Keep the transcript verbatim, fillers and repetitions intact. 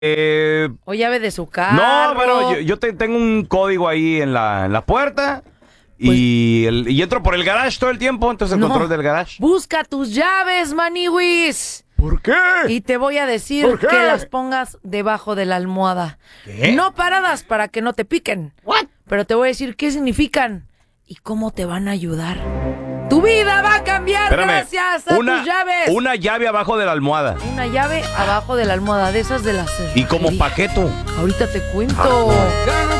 Eh, O llave de su carro. no, bueno, yo, yo te- tengo un código ahí en la, en la puerta Pues- y, el- y entro por el garage todo el tiempo, entonces el No. control del garage. Busca tus llaves, Maniwis. ¿Por qué? Y te voy a decir ¿Por qué? que las pongas debajo de la almohada. ¿Qué? No paradas para que no te piquen. What? Pero te voy a decir qué significan y cómo te van a ayudar. Tu vida va a cambiar Espérame, gracias a una, tus llaves. una llave abajo de la almohada. Una llave abajo de la almohada, de esas de las... ¿Y como paqueto? Ahorita te cuento.